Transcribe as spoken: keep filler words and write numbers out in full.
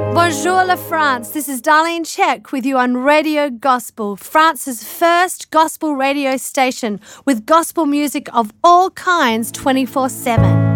Bonjour la France, this is Darlene Check with you on Radio Gospel, France's first gospel radio station with gospel music of all kinds twenty-four seven.